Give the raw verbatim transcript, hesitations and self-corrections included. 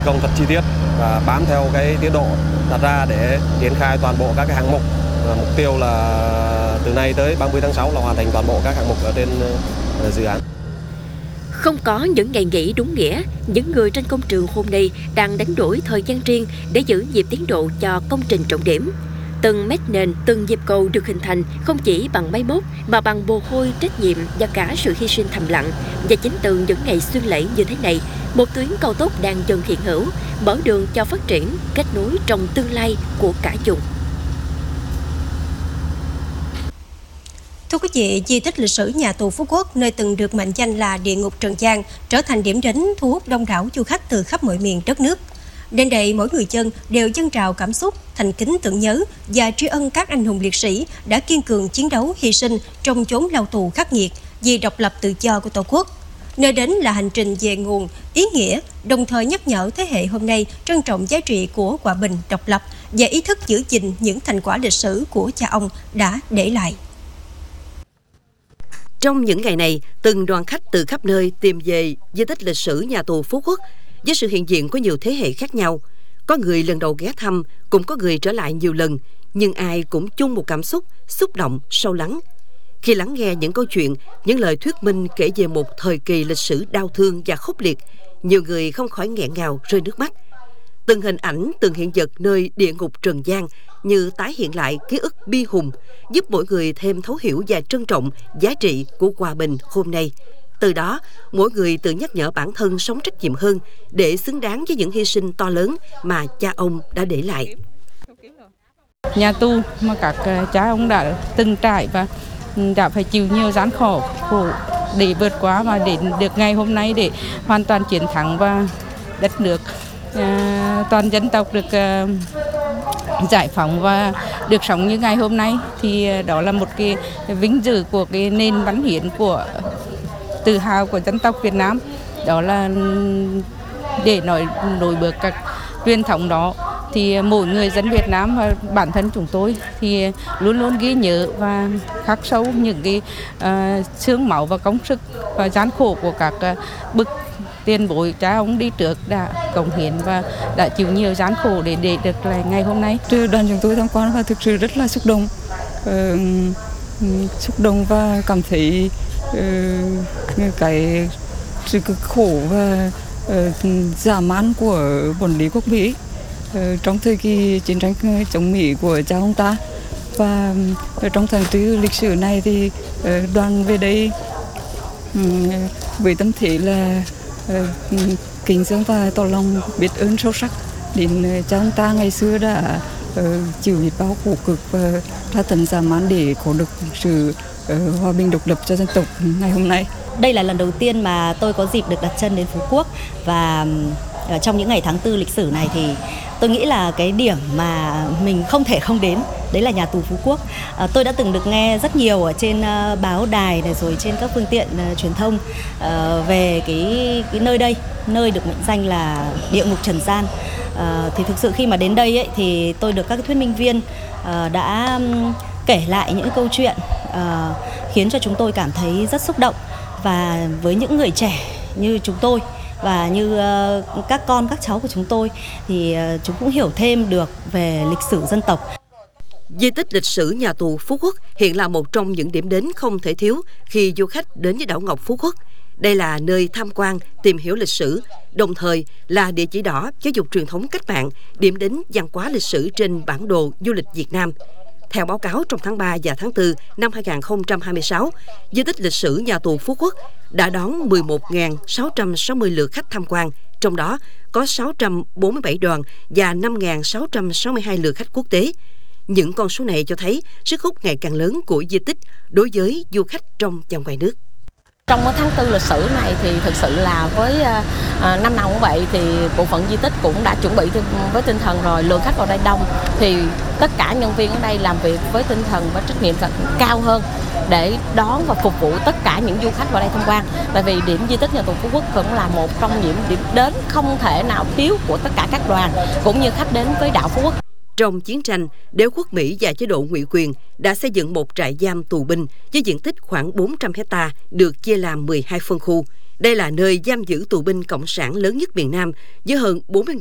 Công thật chi tiết và bám theo cái tiến độ đặt ra để triển khai toàn bộ các cái hạng mục. Mục tiêu là từ nay tới ba mươi tháng sáu là hoàn thành toàn bộ các hạng mục ở trên dự án. Không có những ngày nghỉ đúng nghĩa, những người trên công trường hôm nay đang đánh đổi thời gian riêng để giữ nhịp tiến độ cho công trình trọng điểm. Từng mét nền, từng nhịp cầu được hình thành không chỉ bằng máy móc mà bằng mồ hôi, trách nhiệm và cả sự hy sinh thầm lặng. Và chính từ những ngày xuyên lễ như thế này, một tuyến cao tốc đang dần hiện hữu, mở đường cho phát triển, kết nối trong tương lai của cả vùng. Thưa quý vị, di tích lịch sử nhà tù Phú Quốc, nơi từng được mệnh danh là địa ngục Trần gian, trở thành điểm đến thu hút đông đảo du khách từ khắp mọi miền đất nước. Đến đây, mỗi người dân đều dâng trào cảm xúc, thành kính tưởng nhớ và tri ân các anh hùng liệt sĩ đã kiên cường chiến đấu, hy sinh trong chốn lao tù khắc nghiệt vì độc lập tự do của Tổ quốc. Nơi đến là hành trình về nguồn, ý nghĩa, đồng thời nhắc nhở thế hệ hôm nay trân trọng giá trị của hòa bình, độc lập và ý thức giữ gìn những thành quả lịch sử của cha ông đã để lại. Trong những ngày này, từng đoàn khách từ khắp nơi tìm về di tích lịch sử nhà tù Phú Quốc với sự hiện diện của nhiều thế hệ khác nhau. Có người lần đầu ghé thăm, cũng có người trở lại nhiều lần, nhưng ai cũng chung một cảm xúc xúc động, sâu lắng. Khi lắng nghe những câu chuyện, những lời thuyết minh kể về một thời kỳ lịch sử đau thương và khốc liệt, nhiều người không khỏi nghẹn ngào rơi nước mắt. Từng hình ảnh, từng hiện vật nơi địa ngục Trần gian như tái hiện lại ký ức bi hùng, giúp mỗi người thêm thấu hiểu và trân trọng giá trị của hòa bình hôm nay. Từ đó, mỗi người tự nhắc nhở bản thân sống trách nhiệm hơn để xứng đáng với những hy sinh to lớn mà cha ông đã để lại. Nhà tù mà các cha ông đã từng trải và đã phải chịu nhiều gian khổ khổ để vượt qua và đến được ngày hôm nay để hoàn toàn chiến thắng và đất nước à, toàn dân tộc được à, giải phóng và được sống như ngày hôm nay, thì đó là một cái vinh dự của cái nền văn hiến, của tự hào của dân tộc Việt Nam. Đó là để nói nổi bật các truyền thống đó thì mỗi người dân Việt Nam và bản thân chúng tôi thì luôn luôn ghi nhớ và khắc sâu những cái uh, xương máu và công sức và gian khổ của các uh, bậc tiền bối cha ông đi trước đã cống hiến và đã chịu nhiều gian khổ để để được lại ngày hôm nay. Đoàn chúng tôi tham quan và thực sự rất là xúc động, uh, xúc động và cảm thấy uh, cái sự cực khổ và uh, dã man của quản lý quốc Mỹ uh, trong thời kỳ chiến tranh chống Mỹ của cha ông ta. Và uh, trong thời kỳ lịch sử này thì uh, đoàn về đây um, với tâm thế là uh, kính dâng và tỏ lòng biết ơn sâu sắc đến uh, cha ông ta ngày xưa đã uh, chịu biết bao khổ cực và tra tấn dã man để có được sự uh, hòa bình độc lập cho dân tộc ngày hôm nay. Đây là lần đầu tiên mà tôi có dịp được đặt chân đến Phú Quốc, và trong những ngày tháng tư lịch sử này thì tôi nghĩ là cái điểm mà mình không thể không đến đấy là nhà tù Phú Quốc. À, tôi đã từng được nghe rất nhiều ở trên uh, báo đài này, rồi trên các phương tiện uh, truyền thông uh, về cái cái nơi đây, nơi được mệnh danh là địa ngục trần gian. Uh, thì thực sự khi mà đến đây ấy, thì tôi được các thuyết minh viên uh, đã um, kể lại những câu chuyện uh, khiến cho chúng tôi cảm thấy rất xúc động. Và với những người trẻ như chúng tôi và như uh, các con, các cháu của chúng tôi thì uh, chúng cũng hiểu thêm được về lịch sử dân tộc. Di tích lịch sử nhà tù Phú Quốc hiện là một trong những điểm đến không thể thiếu khi du khách đến với đảo Ngọc Phú Quốc. Đây là nơi tham quan, tìm hiểu lịch sử, đồng thời là địa chỉ đỏ giáo dục truyền thống cách mạng, điểm đến văn hóa lịch sử trên bản đồ du lịch Việt Nam. Theo báo cáo trong tháng ba và tháng tư năm hai nghìn không trăm hai mươi sáu, di tích lịch sử nhà tù Phú Quốc đã đón mười một nghìn sáu trăm sáu mươi lượt khách tham quan, trong đó có sáu trăm bốn mươi bảy đoàn và năm nghìn sáu trăm sáu mươi hai lượt khách quốc tế. Những con số này cho thấy sức hút ngày càng lớn của di tích đối với du khách trong và ngoài nước. Trong tháng tư lịch sử này thì thực sự là với à, năm nào cũng vậy thì bộ phận di tích cũng đã chuẩn bị với tinh thần rồi, lượng khách vào đây đông thì tất cả nhân viên ở đây làm việc với tinh thần và trách nhiệm cao hơn để đón và phục vụ tất cả những du khách vào đây tham quan. Tại vì điểm di tích nhà tù Phú Quốc cũng là một trong những điểm đến không thể nào thiếu của tất cả các đoàn cũng như khách đến với đảo Phú Quốc. Trong chiến tranh, đế quốc Mỹ và chế độ ngụy quyền đã xây dựng một trại giam tù binh với diện tích khoảng bốn trăm hectare, được chia làm mười hai phân khu. Đây là nơi giam giữ tù binh cộng sản lớn nhất miền Nam với hơn bốn mươi